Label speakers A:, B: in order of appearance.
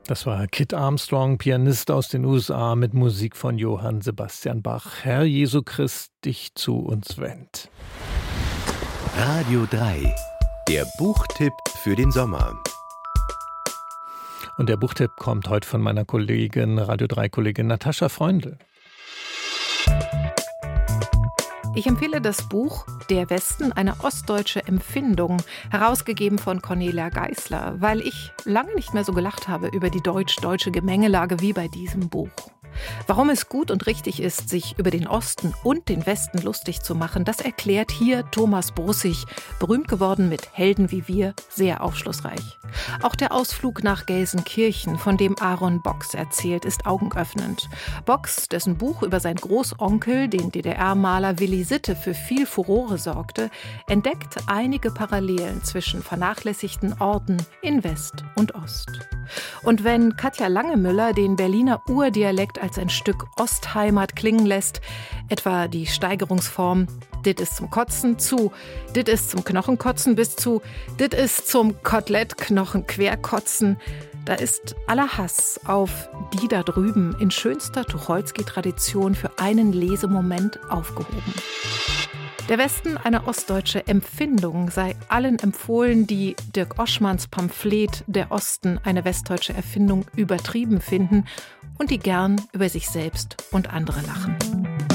A: Das war Kit Armstrong, Pianist aus den USA mit Musik von Johann Sebastian Bach. Herr Jesu Christ, dich zu uns wend.
B: Radio 3, der Buchtipp für den Sommer.
A: Und der Buchtipp kommt heute von meiner Kollegin, Radio 3-Kollegin Natascha Freundl.
C: Ich empfehle das Buch »Der Westen, eine ostdeutsche Empfindung«, herausgegeben von Cornelia Geisler, weil ich lange nicht mehr so gelacht habe über die deutsch-deutsche Gemengelage wie bei diesem Buch. Warum es gut und richtig ist, sich über den Osten und den Westen lustig zu machen, das erklärt hier Thomas Brussig, berühmt geworden mit Helden wie wir, sehr aufschlussreich. Auch der Ausflug nach Gelsenkirchen, von dem Aaron Box erzählt, ist augenöffnend. Box, dessen Buch über seinen Großonkel, den DDR-Maler Willi Sitte, für viel Furore sorgte, entdeckt einige Parallelen zwischen vernachlässigten Orten in West und Ost. Und wenn Katja Langemüller den Berliner Urdialekt als ein Stück Ostheimat klingen lässt, etwa die Steigerungsform dit ist zum Kotzen zu, dit ist zum Knochenkotzen bis zu, dit ist zum Kotelettknochen querkotzen, da ist aller Hass auf die da drüben in schönster Tucholsky-Tradition für einen Lesemoment aufgehoben. Der Westen, eine ostdeutsche Empfindung, sei allen empfohlen, die Dirk Oschmanns Pamphlet »Der Osten, eine westdeutsche Erfindung« übertrieben finden und die gern über sich selbst und andere lachen.